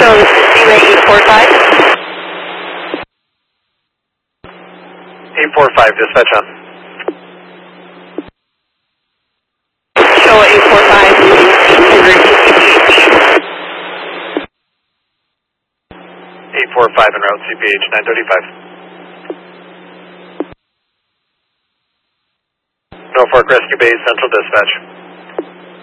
Hello, this is Seaway 845. 845, dispatch on. Showa 845, emergency CPH. 845 en route, CPH 935. Norfolk Rescue Base, Central Dispatch.